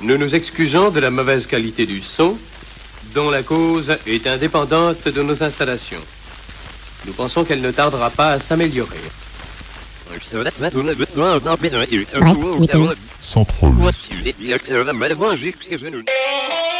Nous nous excusons de la mauvaise qualité du son, dont la cause est indépendante de nos installations. Nous pensons qu'elle ne tardera pas à s'améliorer. Centre.